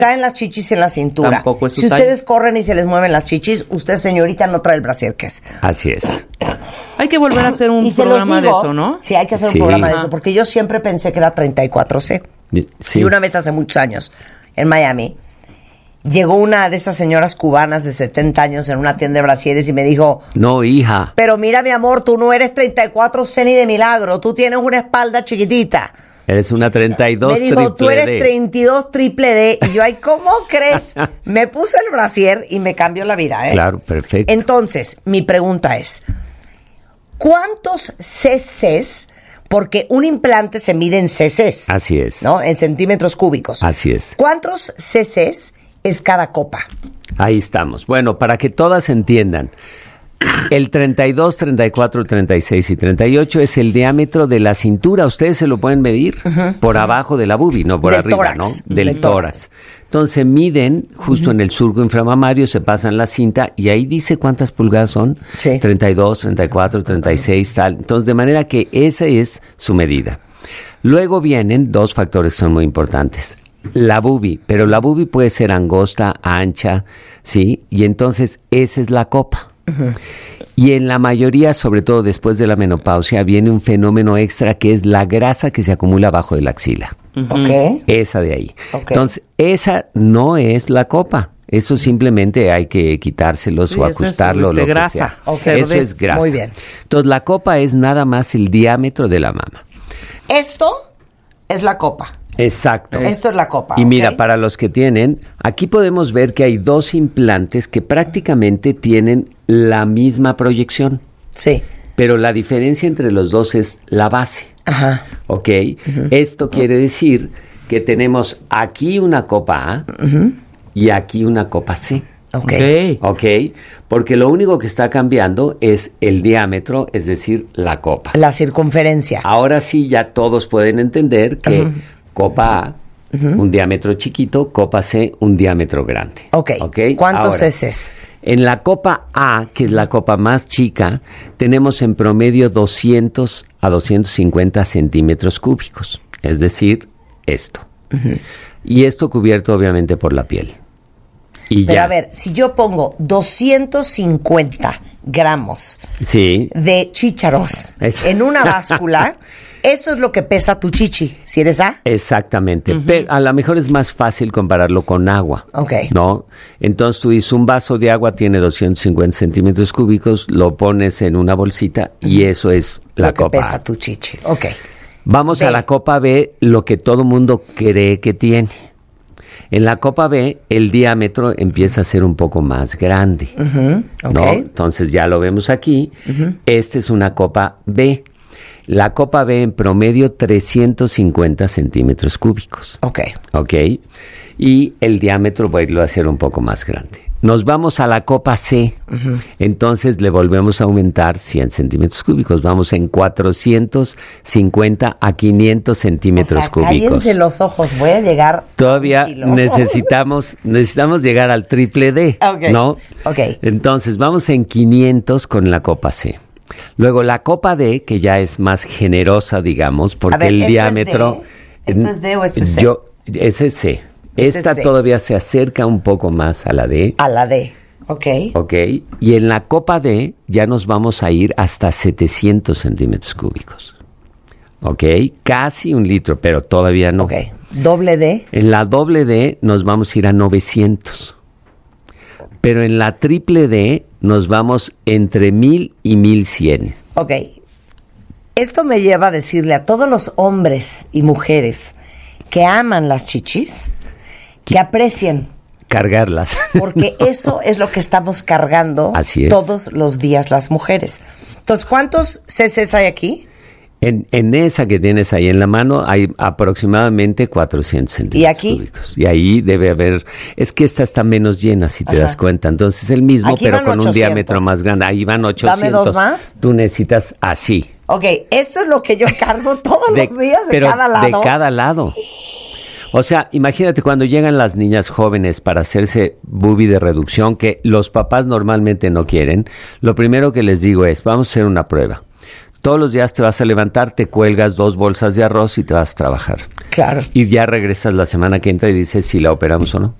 traen las chichis en la cintura. Tampoco es su si talla. ustedes corren y se les mueven las chichis, usted, señorita, no trae el brasier que es. Así es. Hay que volver a hacer un Y se los programa digo, de eso, ¿no? Sí, hay que hacer Sí. un programa de eso, porque yo siempre pensé que era 34C. Sí. Y una vez hace muchos años, en Miami, llegó una de estas señoras cubanas de 70 años en una tienda de brasieres y me dijo, No, hija. pero mira, mi amor, tú no eres 34C ni de milagro, tú tienes una espalda chiquitita. Eres una 32 Me dijo, triple tú eres D. 32 triple D. Y yo, ay, ¿cómo crees? Me puse el brasier y me cambió la vida, ¿eh? Claro, perfecto. Entonces, mi pregunta es, ¿cuántos cc's? Porque un implante se mide en cc's. Así es. ¿No? En centímetros cúbicos. Así es. ¿Cuántos cc's es cada copa? Ahí estamos. Bueno, para que todas entiendan, el 32, 34, 36 y 38 es el diámetro de la cintura. Ustedes se lo pueden medir por abajo de la boobie, no por Del arriba, tórax. ¿no? Del Del tórax. Entonces miden justo en el surco inflamamario, se pasan la cinta y ahí dice cuántas pulgadas son. Sí. 32, 34, 36, tal. Entonces, de manera que esa es su medida. Luego vienen dos factores que son muy importantes. La boobie, pero la boobie puede ser angosta, ancha, ¿sí? Y entonces esa es la copa. Y en la mayoría, sobre todo después de la menopausia, viene un fenómeno extra que es la grasa que se acumula abajo de la axila. ¿Ok? Esa de ahí. Ok. Entonces, esa no es la copa. Eso simplemente hay que quitárselos Sí, o es eso, ajustarlo. Lo grasa. que sea. Ok. Eso es grasa. Muy bien. Entonces, la copa es nada más el diámetro de la mama. Esto es la copa. Exacto. Esto es la copa. Y mira, ¿ok? para los que tienen, aquí podemos ver que hay dos implantes que prácticamente tienen la misma proyección, Sí. pero la diferencia entre los dos es la base, Ajá. ¿ok? Esto quiere decir que tenemos aquí una copa A y aquí una copa C, Ok. ¿ok? Porque lo único que está cambiando es el diámetro, es decir, la copa. La circunferencia. Ahora sí ya todos pueden entender que copa A, un diámetro chiquito, copa C, un diámetro grande. Ok. ¿Cuántos Ahora, cc's? En la copa A, que es la copa más chica, tenemos en promedio 200 a 250 centímetros cúbicos. Es decir, esto. Y esto cubierto obviamente por la piel. Y Pero ya. a ver, si yo pongo 250 gramos Sí. de chícharos Es- en una báscula, eso es lo que pesa tu chichi, si eres A. Exactamente, pero a lo mejor es más fácil compararlo con agua, Ok. ¿no? Entonces tú dices, un vaso de agua tiene 250 centímetros cúbicos, lo pones en una bolsita y eso es la lo que copa pesa A. tu chichi. Ok. Vamos B. a la copa B, lo que todo mundo cree que tiene. En la copa B, el diámetro empieza a ser un poco más grande, Ok. ¿no? Entonces ya lo vemos aquí. Esta es una copa B. La copa B en promedio 350 centímetros cúbicos. Ok. ¿Ok? Y el diámetro voy a irlo a hacer un poco más grande. Nos vamos a la copa C. Entonces le volvemos a aumentar 100 centímetros cúbicos. Vamos en 450 a 500 centímetros O sea, cúbicos. cállense los ojos, voy a llegar Todavía a un kilo. necesitamos llegar al triple D, Ok, ¿no? ok. Entonces vamos en 500 con la copa C. Luego la copa D, que ya es más generosa, digamos, porque A ver, el ¿esto diámetro... es D? ¿Esto es D o esto es C? Ese es C. Este Esta es C. todavía se acerca un poco más a la D, A la D. Ok. ¿ok? Y en la copa D ya nos vamos a ir hasta 700 centímetros cúbicos, ¿ok? Casi un litro, pero todavía no. Ok. Doble D. En la doble D nos vamos a ir a 900. Pero en la triple D nos vamos entre 1000 y 1100. Ok. Esto me lleva a decirle a todos los hombres y mujeres que aman las chichis que aprecien, Cargarlas. porque eso es lo que estamos cargando Así es. todos los días las mujeres. Entonces, ¿cuántos cc's hay aquí? En esa que tienes ahí en la mano hay aproximadamente 400 centímetros ¿Y aquí? cúbicos. Y ahí debe haber... Es que esta está menos llena, si te Ajá. das cuenta. Entonces es el mismo, Aquí pero van con 800. un diámetro más grande. Ahí van 800. Dame dos más. Tú necesitas así. Ok, esto es lo que yo cargo todos los días de pero cada lado. de cada lado. O sea, imagínate cuando llegan las niñas jóvenes para hacerse boobie de reducción, que los papás normalmente no quieren, lo primero que les digo es, vamos a hacer una prueba. Todos los días te vas a levantar, te cuelgas 2 bolsas de arroz y te vas a trabajar. Claro. Y ya regresas la semana que entra y dices si la operamos o no.